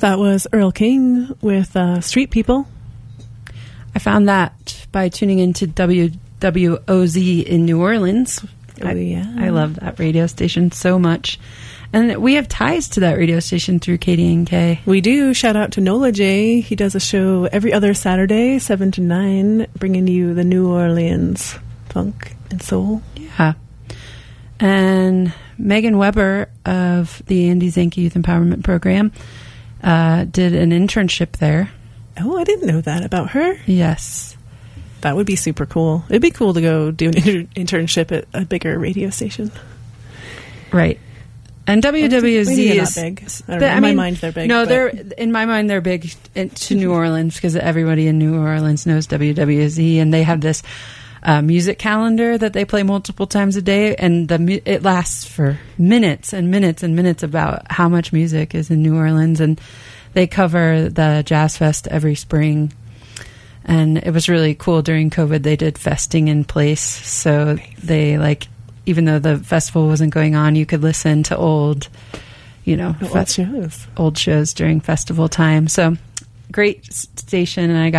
That was Earl King with Street People. I found that by tuning into WWOZ in New Orleans. Oh, yeah. I love that radio station so much. And we have ties to that radio station through KDNK. We do. Shout out to Nola J. He does a show every other Saturday, 7 to 9, bringing you the New Orleans funk and soul. Yeah. And Megan Weber of the Andy Zanke Youth Empowerment Program did an internship there. Oh, I didn't know that about her. Yes. That would be super cool. It'd be cool to go do an internship at a bigger radio station. Right. And WWZ maybe is not big. I don't know. In my mind, they're big. No, but in my mind they're big to New Orleans because everybody in New Orleans knows WWZ, and they have this music calendar that they play multiple times a day, and it lasts for minutes and minutes and minutes about how much music is in New Orleans, and they cover the Jazz Fest every spring. And it was really cool during COVID. They did festing in place, so they even though the festival wasn't going on, you could listen to old shows during festival time. So great station, and I got